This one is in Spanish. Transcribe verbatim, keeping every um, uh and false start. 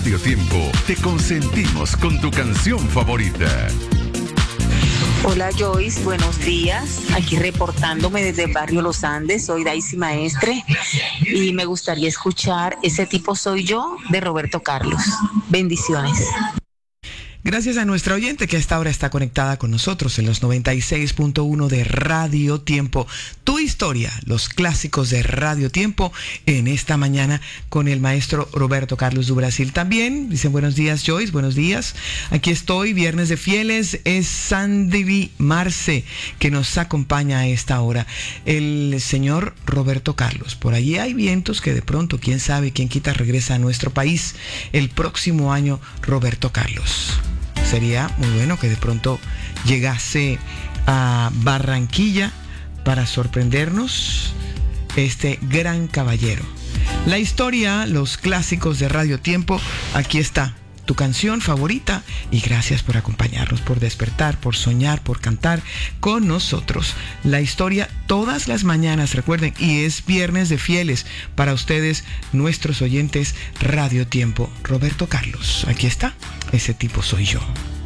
Radio Tiempo te consentimos con tu canción favorita. Hola Joyce, buenos días. Aquí reportándome desde el barrio Los Andes. Soy Daisy Maestre y me gustaría escuchar Ese tipo soy yo de Roberto Carlos. Bendiciones. Gracias a nuestra oyente que a esta hora está conectada con nosotros en los noventa y seis punto uno de Radio Tiempo. Tu historia, los clásicos de Radio Tiempo en esta mañana con el maestro Roberto Carlos do Brasil. También dicen buenos días Joyce, buenos días. Aquí estoy, Viernes de Fieles, es Sandy Marce que nos acompaña a esta hora. El señor Roberto Carlos, por allí hay vientos que de pronto, quién sabe, quién quita, regresa a nuestro país el próximo año Roberto Carlos. Sería muy bueno que de pronto llegase a Barranquilla para sorprendernos este gran caballero. La historia, los clásicos de Radio Tiempo, aquí está tu canción favorita y gracias por acompañarnos, por despertar, por soñar, por cantar con nosotros. La historia todas las mañanas, recuerden, y es Viernes de Fieles para ustedes, nuestros oyentes Radio Tiempo. Roberto Carlos, aquí está, Ese tipo soy yo.